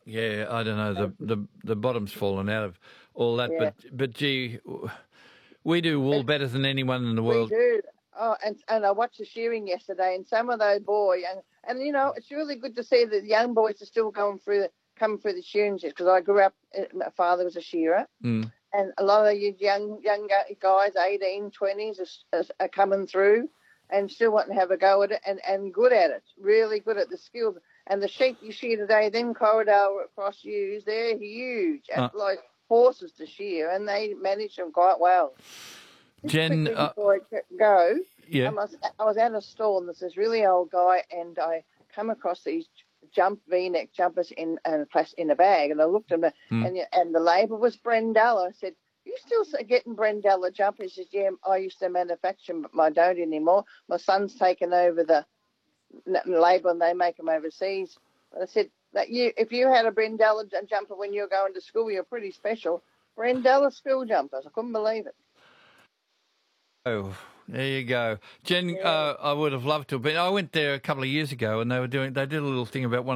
Yeah, I don't know. The bottom's fallen out of all that, Yeah. but gee, we do wool better than anyone in the We world. do. Oh, and I watched the shearing yesterday, and some of those boys, and it's really good to see that the young boys are still coming through the shearing because I grew up. My father was a shearer, Mm. and a lot of these young guys, 18, 20s, are coming through, and still wanting to have a go at it, and good at it, really good at the skills. And the sheep you shear today, them Corridor Cross ewes, they're huge, like horses to shear, and they manage them quite well. Just Jen, quickly before I go, yeah, I was at a stall, and there's this really old guy, and I come across these V-neck jumpers in a bag, and I looked at them, and the label was Brendella. I said, "You still getting Brendella jumpers?" He says, "Yeah, I used to manufacture them, but I don't anymore. My son's taken over the label, and they make them overseas." But I said, if you had a Brendella jumper when you were going to school, you're pretty special. Brendella school jumpers. I couldn't believe it. Oh, there you go, Jen. Yeah. I would have loved to have been. I went there a couple of years ago, and they did a little thing about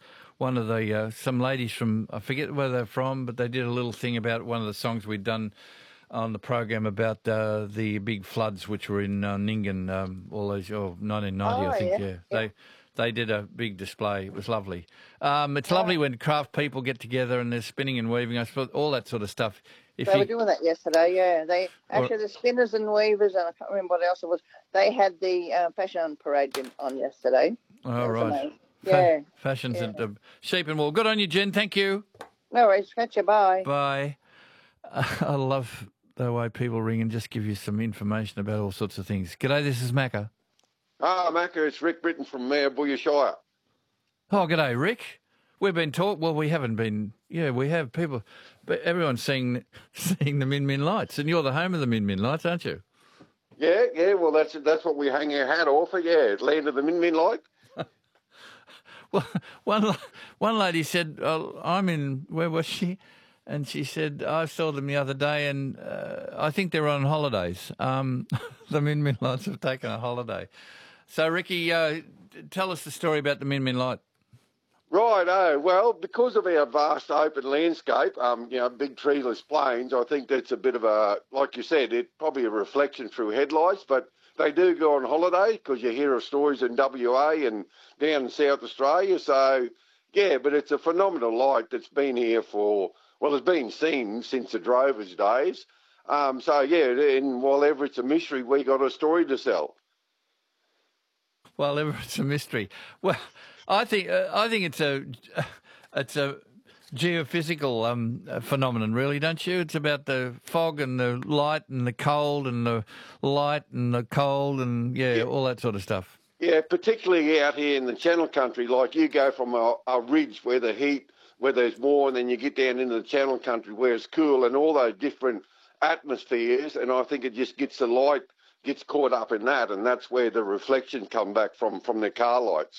some ladies from, I forget where they're from, but they did a little thing about one of the songs we'd done on the program about the big floods which were in Nyngan, all those 1990, I think. Yeah. They did a big display. It was lovely. It's lovely when craft people get together and they're spinning and weaving. I suppose all that sort of stuff. They were doing that yesterday, yeah. The spinners and weavers, and I can't remember what else it was. They had the fashion parade on yesterday. Oh, right. Amazing. Yeah. Fashions at the Sheep and Wool. Good on you, Jen. Thank you. No worries. Catch you. Bye. Bye. I love the way people ring and just give you some information about all sorts of things. G'day, this is Macca. Macca, it's Rick Britton from Mayabuya Shire. Oh, g'day, Rick. We've been talking. Well, we haven't been. Yeah, we have people, but everyone's seeing the Min Min Lights, and you're the home of the Min Min Lights, aren't you? Yeah. Well, that's what we hang our hat off for. Yeah, land of the Min Min Light. Well, one lady said, "I'm in." Where was she? And she said, "I saw them the other day, and I think they're on holidays. The Min Min Lights have taken a holiday." So, Ricky, tell us the story about the Min Min Light. Right. Well, because of our vast open landscape, big treeless plains, I think that's a bit of a, like you said, it's probably a reflection through headlights, but they do go on holiday because you hear of stories in WA and down in South Australia. So, yeah, but it's a phenomenal light that's been here it's been seen since the drovers' days. And while ever it's a mystery, we got a story to sell. While ever it's a mystery. Well, I think it's a geophysical phenomenon, really, don't you? It's about the fog and the light and the cold and the light and the cold and all that sort of stuff. Yeah, particularly out here in the Channel Country, like you go from a ridge where there's more, and then you get down into the Channel Country where it's cool and all those different atmospheres, and I think it just gets the light gets caught up in that, and that's where the reflections come back from the car lights.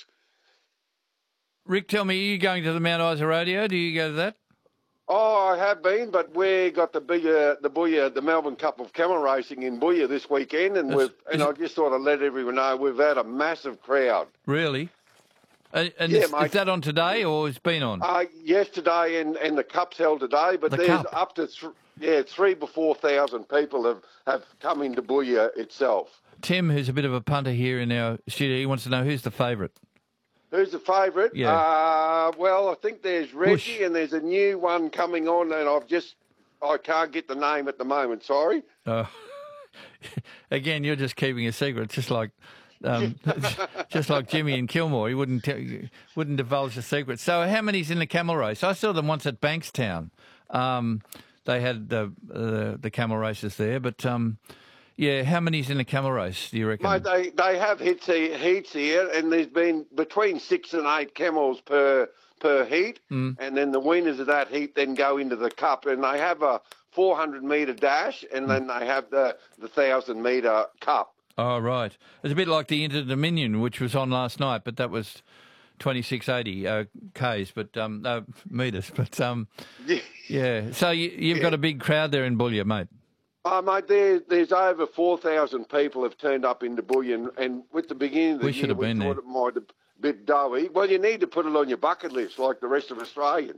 Rick, tell me, are you going to the Mount Isa Rodeo? Do you go to that? Oh, I have been, but we got the Melbourne Cup of Camel Racing in Booyah this weekend, and I just thought I'd let everyone know we've had a massive crowd. Really? And yeah, mate. Is that on today or it's been on? Yesterday, and the Cup's held today, but there's up to 3,000 to 4,000 people have come into Booyah itself. Tim, who's a bit of a punter here in our studio, he wants to know who's the favourite. Who's the favourite? Yeah. I think there's Reggie, and there's a new one coming on, and I can't get the name at the moment. Sorry. Again, you're just keeping a secret, just like Jimmy and Kilmore. He wouldn't divulge the secret. So, how many's in the camel race? I saw them once at Bankstown. They had the camel races there, but. How many's in the camel race, do you reckon? Mate, they have heats here, and there's been between 6 and 8 camels per heat, and then the winners of that heat then go into the Cup, and they have a 400-metre dash, and then they have the 1,000-metre Cup. Oh, right. It's a bit like the Inter Dominion, which was on last night, but that was 2680 Ks, metres. But, yeah. So you've got a big crowd there in Booyah, mate. Mate, there's over 4,000 people have turned up into Booyah, and with the beginning of the year, we thought it might have been a bit doughy. Well, you need to put it on your bucket list like the rest of Australians.